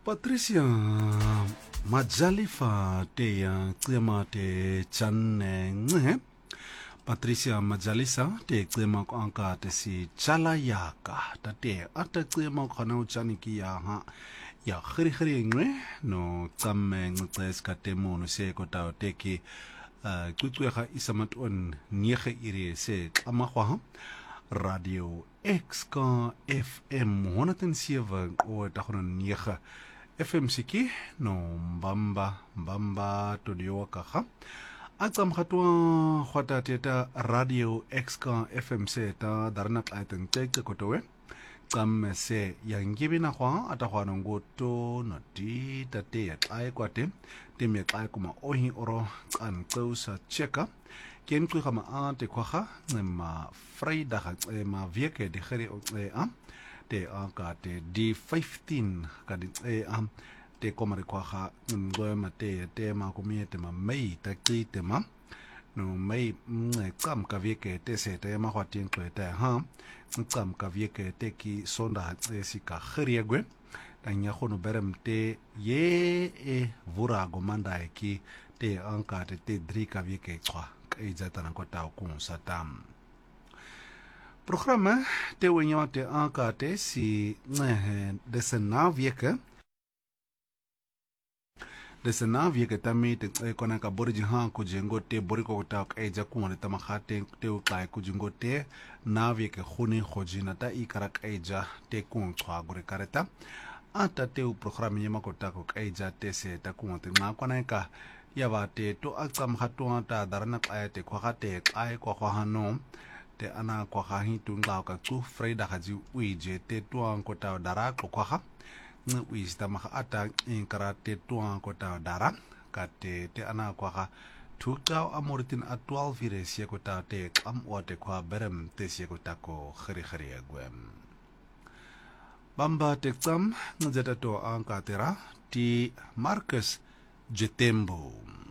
Patricia Majalifa te ya cema te channe Patricia Majalisa te cema ko anka te si chala yaka te ata cema ko na uchani ki ya khiri ngwe no tsamme ngces ka te mo no se ko ta te ki kutswega isamat on niege iri se tlamagwa Radio XK FM 107 o ta gona 9 FM siki no mbamba to dioka ga atsam khatwa khwata teta Radio XK FM se ta darna qaten teke kotowe tsam se yangibina khwa ata khwana ngoto no di tate ya xae kwate teme xae kuma ohi oro tsan tsausa cheka ken ku khama ante khwaga ma Friday ga ma wieke di gere o te ka te D15 ka di te komari khwaga ngoe mate te ma komiete ma mei ta te ma no mei tsam ka wieke te se te ma khwatin kwete tsam ka wieke te ki sonda si ka geriegwe dan ya khono berem te ye vura go manda ki te anka te dri ka wieke tswa izatana kota kun satam programa te wenye te anka te si desena vieke tami te kona ka borji ko jengo te boriko ta eja kun te mahate te ukai ku jengo te na vieke khuni khojina ta ikara eja te kun tswa gore kareta ata te programa yema kota ko eja te se ta kun te na kona ka ya ba te to atsam khatwa ta darana qaya te khwa te qai kwa hano te ana kwa ga hi tunga ka tsu Friday ga ji uije te tuang ko ta dara ko kwa ngi uista ma ata inkara te tuang ko ta dara ka te ana kwa ga tuka amoritin a 12 vire sie ko ta te am o te kwa berem te sie ko ta ko khiri agwem bamba te tsam ngzeta to anka tera ti Marcus Jetembo